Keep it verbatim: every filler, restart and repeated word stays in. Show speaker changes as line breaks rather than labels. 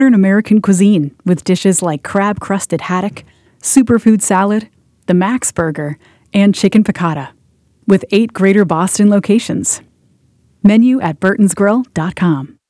Modern American cuisine with dishes like crab-crusted haddock, superfood salad, the Max Burger, and chicken piccata, with eight Greater Boston locations. Menu at burtons grill dot com.